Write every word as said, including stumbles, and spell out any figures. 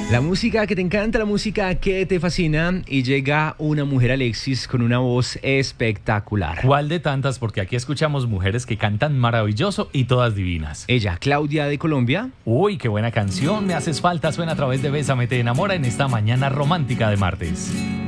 La música que te encanta, la música que te fascina, y llega una mujer, Alexis, con una voz espectacular. ¿Cuál de tantas? Porque aquí escuchamos mujeres que cantan maravilloso y todas divinas. Ella, Claudia de Colombia. Uy, qué buena canción, Me haces falta, suena a través de Bésame, te enamora en esta mañana romántica de martes.